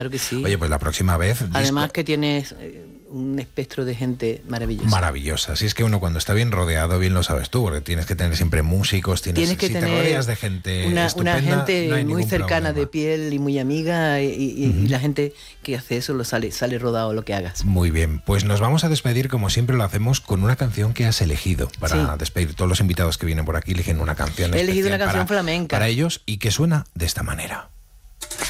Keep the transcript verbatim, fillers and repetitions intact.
Claro que sí. Oye, pues la próxima vez... Además disco... que tienes un espectro de gente maravillosa. Maravillosa. Si es que uno cuando está bien rodeado, bien lo sabes tú, porque tienes que tener siempre músicos, tienes, tienes que si tener te rodeas de gente una, estupenda, una gente no hay muy ningún cercana problema. de piel y muy amiga, y, y, Uh-huh. y la gente que hace eso lo sale, sale rodado lo que hagas. Muy bien, pues nos vamos a despedir como siempre lo hacemos con una canción que has elegido para Sí. despedir. Todos los invitados que vienen por aquí eligen una canción He elegido una especial canción para, flamenca. para ellos y que suena de esta manera.